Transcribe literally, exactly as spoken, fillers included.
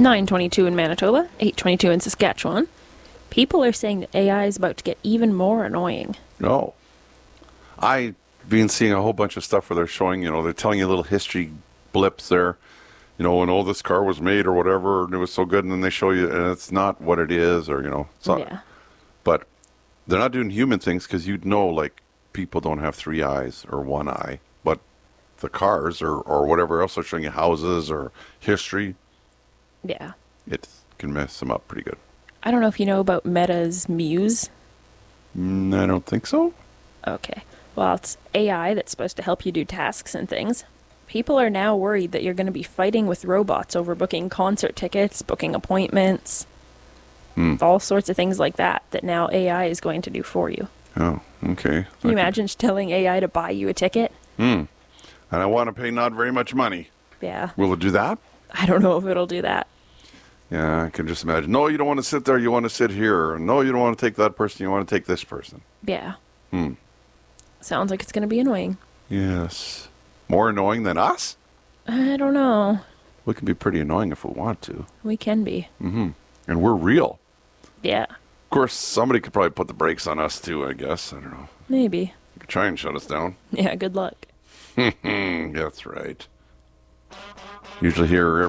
nine twenty-two in Manitoba, eight twenty-two in Saskatchewan. People are saying that A I is about to get even more annoying. No. I've been seeing a whole bunch of stuff where they're showing, you know, they're telling you little history blips there. You know, when oh, this car was made or whatever, and it was so good, and then they show you, and it's not what it is, or, you know. It's not, Yeah. But they're not doing human things because you'd know, like, people don't have three eyes or one eye. But the cars or, or whatever else, they're showing you houses or history. Yeah. It can mess them up pretty good. I don't know if you know about Meta's Muse. Mm, I don't think so. Okay. Well, it's A I that's supposed to help you do tasks and things. People are now worried that you're going to be fighting with robots over booking concert tickets, booking appointments, Hmm. all sorts of things like that, that now A I is going to do for you. Oh, okay. Can you imagine just telling A I to buy you a ticket? Hmm. And I want to pay not very much money. Yeah. Will it do that? I don't know if it'll do that. Yeah, I can just imagine. No, you don't want to sit there. You want to sit here. No, you don't want to take that person. You want to take this person. Yeah. Hmm. Sounds like it's going to be annoying. Yes. More annoying than us? I don't know. We can be pretty annoying if we want to. We can be. Mm-hmm. And we're real. Yeah. Of course, somebody could probably put the brakes on us too, I guess. I don't know. Maybe. You could try and shut us down. Yeah, good luck. That's right. Usually here